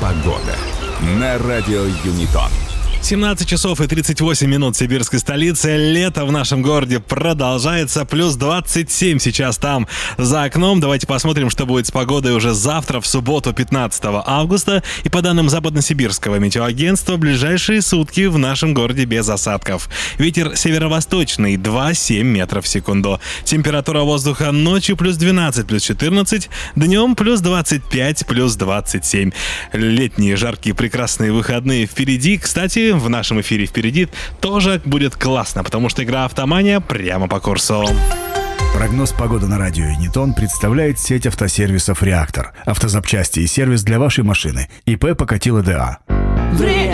Погода на радио Юнитон. 17 часов и 38 минут сибирской столицы. Лето в нашем городе продолжается. Плюс 27 сейчас там за окном. Давайте посмотрим, что будет с погодой уже завтра, в субботу, 15 августа. И по данным Западносибирского метеоагентства, ближайшие сутки в нашем городе без осадков. Ветер северо-восточный 2,7 метров в секунду. Температура воздуха ночью плюс 12, плюс 14. Днем плюс 25, плюс 27. Летние жаркие прекрасные выходные впереди. Кстати, в нашем эфире впереди тоже будет классно, потому что игра «Автомания» прямо по курсу. Прогноз погоды на радио Юнитон представляет сеть автосервисов «Реактор». Автозапчасти и сервис для вашей машины. ИП Покатило ДА.